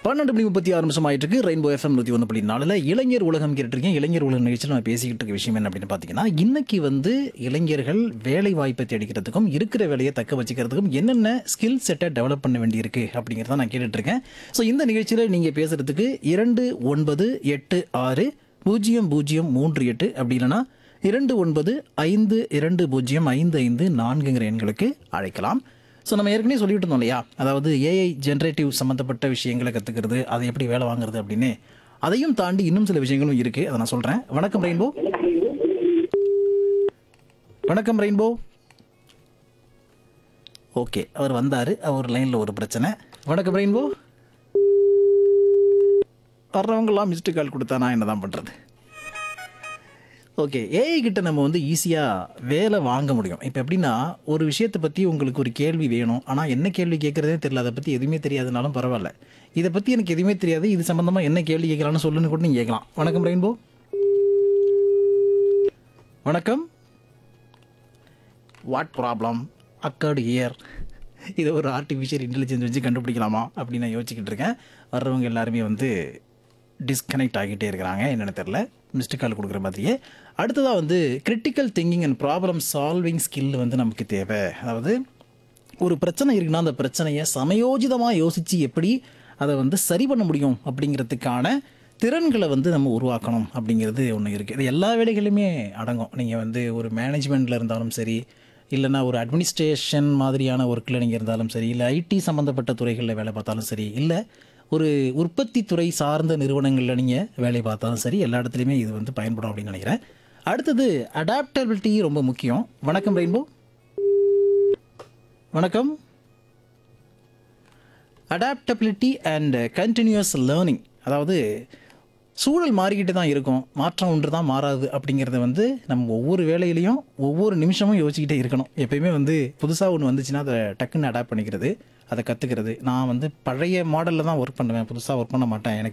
12:36 ஆயிட்டு இருக்கு. Rainbow FM 101.4 இளைஞர் உலகம் கேட்டுருக்கேன். இளைஞர் உலகம் நிகழ்ச்சியில் நான் பேசிக்கிட்டு இருக்க விஷயம் என்ன அப்படின்னு பார்த்தீங்கன்னா, இன்னைக்கு வந்து இளைஞர்கள் வேலை வாய்ப்பை தேடிக்கிறதுக்கும் இருக்கிற வேலையை தக்க வச்சுக்கிறதுக்கும் என்னென்ன ஸ்கில் செட்டை டெவலப் பண்ண வேண்டியிருக்கு அப்படிங்கிறத நான் கேட்டுட்டு இருக்கேன். ஸோ இந்த நிகழ்ச்சியில் நீங்கள் பேசுறதுக்கு 29860038 அப்படி இல்லைன்னா 2952055544 எண்களுக்கு அழைக்கலாம். ஸோ நம்ம ஏற்கனவே சொல்லிட்டு இருந்தோம் இல்லையா, அதாவது ஏஐ ஜென்ரேட்டிவ் சம்மந்தப்பட்ட விஷயங்களை கற்றுக்கிறது, அதை எப்படி வேலை வாங்குறது அப்படின்னு. அதையும் தாண்டி இன்னும் சில விஷயங்களும் இருக்குது, அதை நான் சொல்கிறேன். வணக்கம் ரெயின்போ. வணக்கம் ரெயின்போ. ஓகே, அவர் வந்தார். அவர் லைனில் ஒரு பிரச்சனை. வணக்கம் ரெயின்போ. வர்றவங்களாம் மிஸ்டு கால் கொடுத்தா நான் என்ன தான் பண்ணுறது? ஓகே, ஏஐ கிட்ட நம்ம வந்து ஈஸியாக வேலை வாங்க முடியும். இப்போ எப்படின்னா, ஒரு விஷயத்தை பற்றி உங்களுக்கு ஒரு கேள்வி வேணும், ஆனால் என்ன கேள்வி கேட்குறதே தெரியல, அதை பற்றி எதுவுமே தெரியாதுனாலும் பரவாயில்ல, இதை பற்றி எனக்கு எதுவுமே தெரியாது, இது சம்மந்தமாக என்ன கேள்வி கேட்கலான்னு சொல்லுன்னு கூட நீங்கள் கேட்கலாம். வணக்கம் ரெயின்போ. வணக்கம். What problem occurred here? இதை ஒரு ஆர்டிஃபிஷியல் இன்டெலிஜென்ஸ் வச்சு கண்டுபிடிக்கலாமா அப்படின்னு நான் யோசிச்சுக்கிட்டு இருக்கேன். வர்றவங்க எல்லாருமே வந்து டிஸ்கனெக்ட் ஆகிட்டே இருக்கிறாங்க, என்னென்னு தெரில, மிஸ்டு கால் கொடுக்குற மாதிரியே. அடுத்ததாக வந்து critical thinking and problem solving skill வந்து நமக்கு தேவை. அதாவது ஒரு பிரச்சனை இருக்குன்னா அந்த பிரச்சனையை சமயோஜிதமாக யோசித்து எப்படி அதை வந்து சரி பண்ண முடியும் அப்படிங்கிறதுக்கான திறன்களை வந்து நம்ம உருவாக்கணும் அப்படிங்கிறது ஒன்று இருக்குது. இது எல்லா வேலைகளுமே அடங்கும். நீங்கள் வந்து ஒரு மேனேஜ்மெண்ட்டில் இருந்தாலும் சரி, இல்லைனா ஒரு அட்மினிஸ்ட்ரேஷன் மாதிரியான ஒர்க்கில் நீங்கள் இருந்தாலும் சரி, இல்லை ஐடி சம்மந்தப்பட்ட துறைகளில் வேலை பார்த்தாலும் சரி, இல்லை ஒரு உற்பத்தி துறை சார்ந்த நிறுவனங்களில் நீங்கள் வேலை பார்த்தாலும் சரி, எல்லா இடத்துலையுமே இது வந்து பயன்படும் அப்படின்னு நினைக்கிறேன். அடுத்தது அடாப்டபிலிட்டி ரொம்ப முக்கியம். வணக்கம் ரெயின்போ. வணக்கம். அடாப்டபிலிட்டி அண்ட் கண்டினியூஸ் லேர்னிங், அதாவது சூழல் மாறிக்கிட்டு தான் இருக்கும், மாற்றம் ஒன்று தான் மாறாது அப்படிங்கிறத வந்து நம்ம ஒவ்வொரு வேலையிலையும் ஒவ்வொரு நிமிஷமும் யோசிச்சுக்கிட்டே இருக்கணும். எப்பயுமே வந்து புதுசாக ஒன்று வந்துச்சுன்னா அதை டக்குன்னு அடாப்ட் பண்ணிக்கிறது, அதை கற்றுக்கிறது. நான் வந்து பழைய மாடலில் தான் ஒர்க் பண்ணுவேன், புதுசாக ஒர்க் பண்ண மாட்டேன், எனக்கு